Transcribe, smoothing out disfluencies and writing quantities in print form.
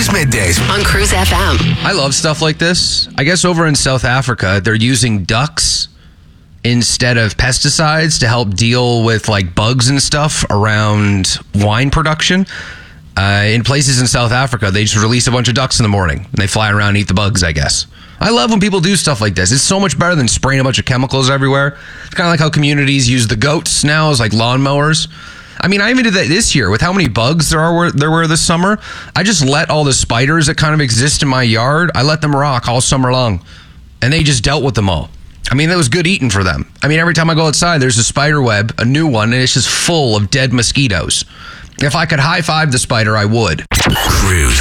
Cruise Middays on Cruise FM. I love stuff like this. I guess over in South Africa, they're using ducks instead of pesticides to help deal with like bugs and stuff around wine production. In places in South Africa, they just release a bunch of ducks in the morning and they fly around and eat the bugs, I guess. I love when people do stuff like this. It's so much better than spraying a bunch of chemicals everywhere. It's kind of like how communities use the goats now as like lawnmowers. I mean, I even did that this year with how many bugs there were this summer. I just let all the spiders that kind of exist in my yard, I let them rock all summer long. And they just dealt with them all. I mean, that was good eating for them. I mean, every time I go outside, there's a spider web, a new one, and it's just full of dead mosquitoes. If I could high five the spider, I would. Cruise